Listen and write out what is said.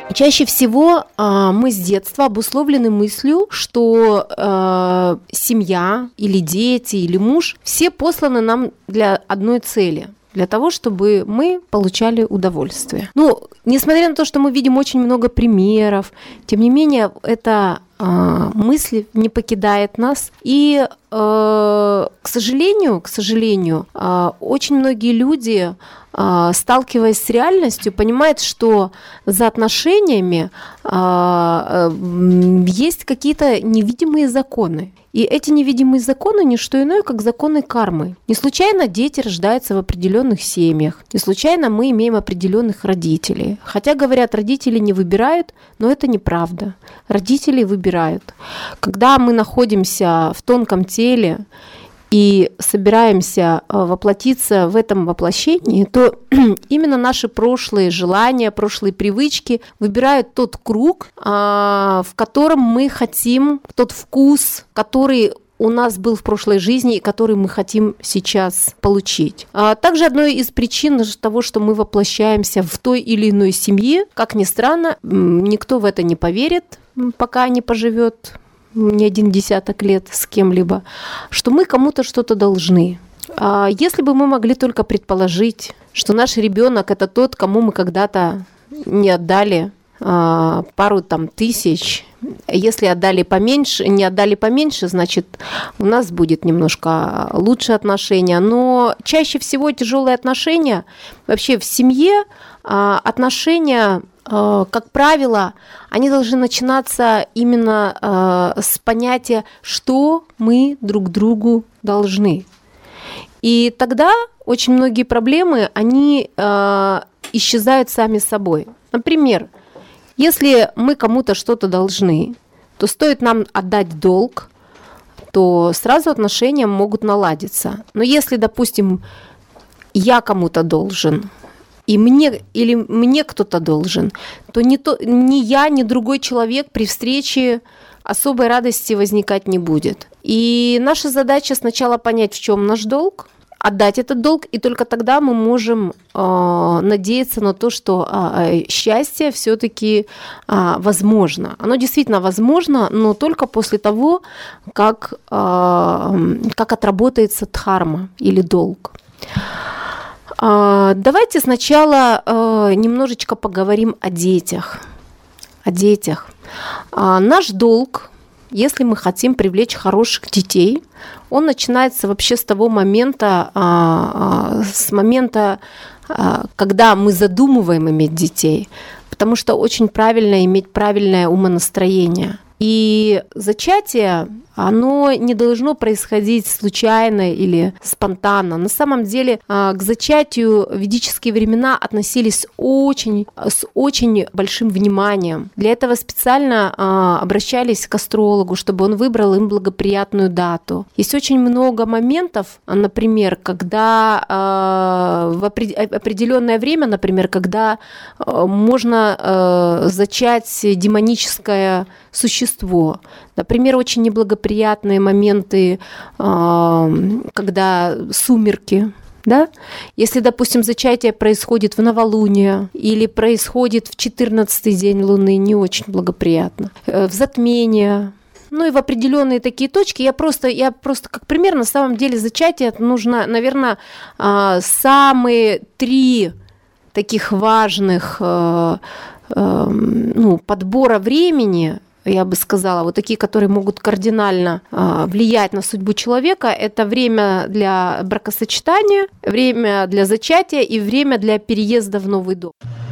Чаще всего мы с детства обусловлены мыслью, что семья или дети или муж все посланы нам для одной цели. Для того, чтобы мы получали удовольствие. Несмотря на то, что мы видим очень много примеров, тем не менее, эта мысль не покидает нас. И, к сожалению, очень многие люди, сталкиваясь с реальностью, понимают, что за отношениями есть какие-то невидимые законы. И эти невидимые законы – не что иное, как законы кармы. Не случайно дети рождаются в определенных семьях, не случайно мы имеем определенных родителей. Хотя, говорят, родители не выбирают, но это неправда. Родители выбирают. Когда мы находимся в тонком теле и собираемся воплотиться в этом воплощении, то именно наши прошлые желания, прошлые привычки выбирают тот круг, в котором мы хотим, тот вкус, который у нас был в прошлой жизни и который мы хотим сейчас получить. Также одной из причин того, что мы воплощаемся в той или иной семье, как ни странно, никто в это не поверит, пока не поживет не один десяток лет с кем-либо, что мы кому-то что-то должны. Если бы мы могли только предположить, что наш ребенок это тот, кому мы когда-то не отдали пару тысяч, если не отдали поменьше, значит, у нас будет немножко лучше отношения. Но чаще всего тяжелые отношения, вообще в семье отношения, как правило, они должны начинаться именно с понятия, что мы друг другу должны. И тогда очень многие проблемы, они исчезают сами собой. Например, если мы кому-то что-то должны, то стоит нам отдать долг, то сразу отношения могут наладиться. Но если, допустим, я кому-то должен, и мне кто-то должен, то ни я, ни другой человек при встрече особой радости возникать не будет. И наша задача сначала понять, в чем наш долг, отдать этот долг, и только тогда мы можем надеяться на то, что счастье все-таки возможно. Оно действительно возможно, но только после того, как отработается дхарма или долг. Давайте сначала немножечко поговорим о детях. Наш долг, если мы хотим привлечь хороших детей, он начинается вообще с того момента, когда мы задумываем иметь детей, потому что очень правильно иметь правильное умонастроение. И зачатие, оно не должно происходить случайно или спонтанно. На самом деле к зачатию в ведические времена относились с очень большим вниманием. Для этого специально обращались к астрологу, чтобы он выбрал им благоприятную дату. Есть очень много моментов, например, когда в определенное время, например, когда можно зачать демоническое существо. Например, очень неблагоприятные моменты, когда сумерки. Да? Если, допустим, зачатие происходит в новолуние или происходит в 14-й день Луны, не очень благоприятно. В затмение. И в определенные такие точки. Я просто как пример, на самом деле зачатие нужно, наверное, самые 3 таких важных подбора времени, я бы сказала, вот такие, которые могут кардинально влиять на судьбу человека, это время для бракосочетания, время для зачатия и время для переезда в новый дом.